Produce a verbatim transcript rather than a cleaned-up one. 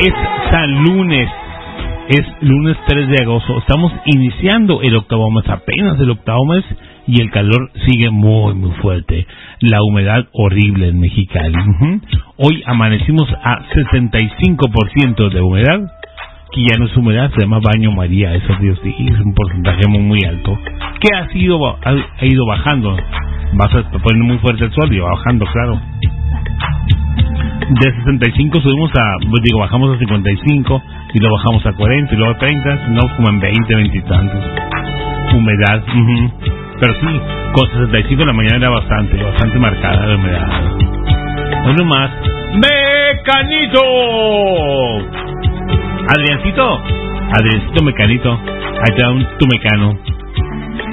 Es San Lunes, es lunes tres de agosto, estamos iniciando el octavo mes, apenas el octavo mes, y el calor sigue muy muy fuerte, la humedad horrible en Mexicali. Uh-huh. Hoy amanecimos a sesenta y cinco por ciento de humedad, que ya no es humedad, se llama baño María, eso Dios sí, es un porcentaje muy muy alto, que ha sido ha, ha ido bajando, vas a poner muy fuerte el sol y va bajando, claro. De sesenta y cinco subimos a, digo, bajamos a cincuenta y cinco y lo bajamos a cuarenta y luego a treinta, andamos como en veinte, veinte y tantos. Humedad, uh-huh. Pero sí, con sesenta y cinco en la mañana era bastante, bastante marcada la humedad. Uno más. ¡Mecanito! Adriancito, Adriancito Mecanito, allá un tu mecano.